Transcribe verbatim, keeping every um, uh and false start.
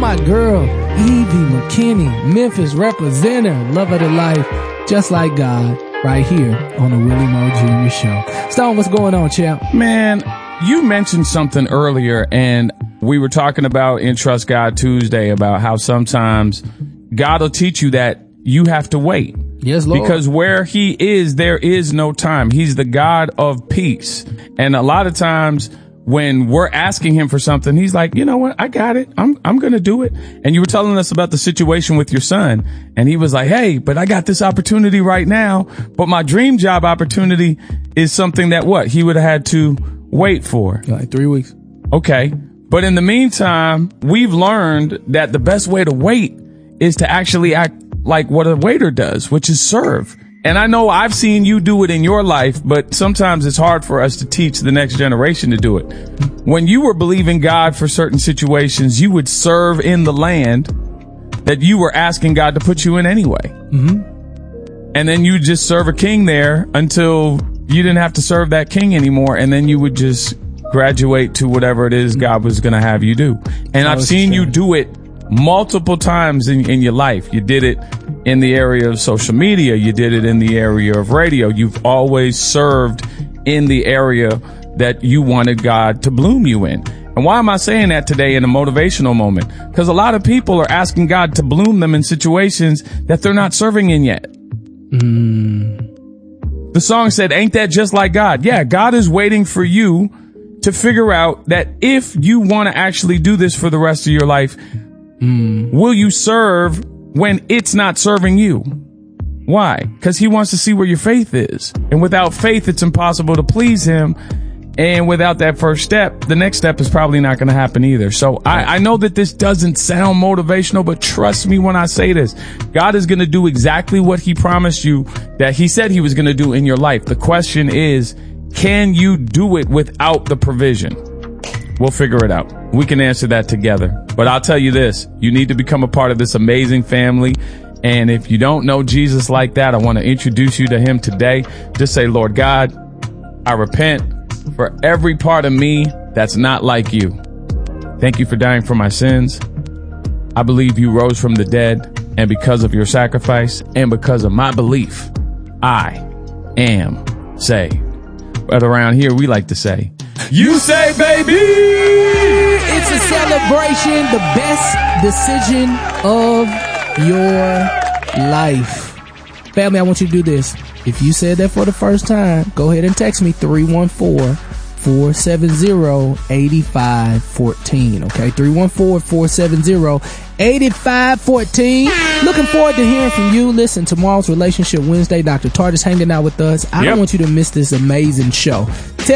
my girl, Evie McKinney, Memphis representative, love of the life, just like God, right here on the Willie Moore Junior Show. Stone, what's going on, champ? Man, you mentioned something earlier, and we were talking about in Trust God Tuesday about how sometimes God will teach you that you have to wait. Yes, Lord. Because where he is, there is no time. He's the God of peace. And a lot of times when we're asking him for something, he's like, you know what? I got it. I'm, I'm going to do it. And you were telling us about the situation with your son. And he was like, hey, but I got this opportunity right now. But my dream job opportunity is something that what? He would have had to wait for. Like three weeks. Okay. But in the meantime, we've learned that the best way to wait is to actually act like what a waiter does, which is serve. And I know I've seen you do it in your life, but sometimes it's hard for us to teach the next generation to do it. When you were believing God for certain situations, you would serve in the land that you were asking God to put you in anyway. Mm-hmm. And then you just serve a king there until you didn't have to serve that king anymore. And then you would just graduate to whatever it is God was going to have you do. And I've seen you do it multiple times in, in your life. You did it in the area of social media. You did it in the area of radio. You've always served in the area that you wanted God to bloom you in. And why am I saying that today in a motivational moment? Because a lot of people are asking God to bloom them in situations that they're not serving in yet. Mm. The song said, ain't that just like God? Yeah, God is waiting for you to figure out that if you want to actually do this for the rest of your life, Mm. will you serve when it's not serving you? Why? Because he wants to see where your faith is. And without faith, it's impossible to please him. And without that first step, the next step is probably not going to happen either. So I, I know that this doesn't sound motivational, but trust me when I say this. God is going to do exactly what he promised you that he said he was going to do in your life. The question is, can you do it without the provision? We'll figure it out. We can answer that together. But I'll tell you this, you need to become a part of this amazing family. And if you don't know Jesus like that, I want to introduce you to him today. Just say, Lord God, I repent for every part of me that's not like you. Thank you for dying for my sins. I believe you rose from the dead. And because of your sacrifice and because of my belief, I am saved. But around here, we like to say, you say, baby! It's a celebration, the best decision of your life. Family, I want you to do this. If you said that for the first time, go ahead and text me three one four, four seven zero, eight five one four. Okay, three one four, four seven zero, eight five one four. Looking forward to hearing from you. Listen, tomorrow's Relationship Wednesday, Doctor Tart is hanging out with us. I Yep. don't want you to miss this amazing show.